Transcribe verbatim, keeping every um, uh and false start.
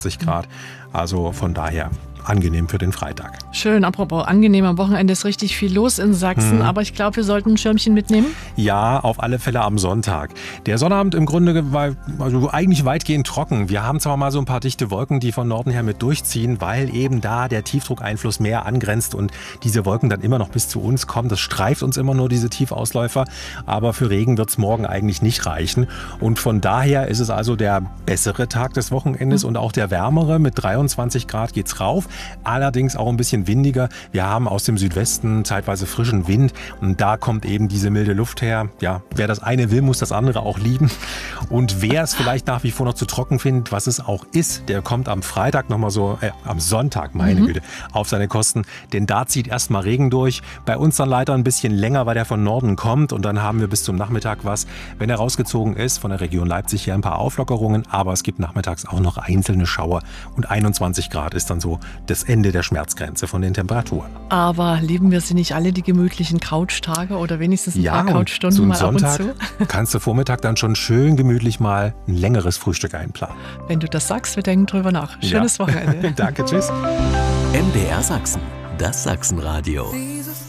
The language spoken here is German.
Grad. Also von daher angenehm für den Freitag. Schön, apropos angenehm, am Wochenende ist richtig viel los in Sachsen, hm. aber ich glaube, wir sollten ein Schirmchen mitnehmen. Ja, auf alle Fälle am Sonntag. Der Sonnabend im Grunde war also eigentlich weitgehend trocken. Wir haben zwar mal so ein paar dichte Wolken, die von Norden her mit durchziehen, weil eben da der Tiefdruckeinfluss mehr angrenzt und diese Wolken dann immer noch bis zu uns kommen. Das streift uns immer nur, diese Tiefausläufer, aber für Regen wird es morgen eigentlich nicht reichen. Und von daher ist es also der bessere Tag des Wochenendes hm. und auch der wärmere. Mit dreiundzwanzig Grad geht's rauf. Allerdings auch ein bisschen windiger. Wir haben aus dem Südwesten zeitweise frischen Wind und da kommt eben diese milde Luft her. Ja, wer das eine will, muss das andere auch lieben. Und wer es vielleicht nach wie vor noch zu trocken findet, was es auch ist, der kommt am Freitag nochmal so, äh, am Sonntag, meine mhm. Güte, auf seine Kosten. Denn da zieht erstmal Regen durch. Bei uns dann leider ein bisschen länger, weil der von Norden kommt und dann haben wir bis zum Nachmittag was. Wenn er rausgezogen ist, von der Region Leipzig hier ein paar Auflockerungen, aber es gibt nachmittags auch noch einzelne Schauer und einundzwanzig Grad ist dann so das Ende der Schmerzgrenze von den Temperaturen. Aber lieben wir sie nicht alle, die gemütlichen Couchtage oder wenigstens ein ja, paar Couchstunden so mal Sonntag ab und zu? Kannst du Vormittag dann schon schön gemütlich mal ein längeres Frühstück einplanen. Wenn du das sagst, wir denken drüber nach. Schönes ja. Wochenende. Danke, tschüss. M D R Sachsen, das Sachsenradio.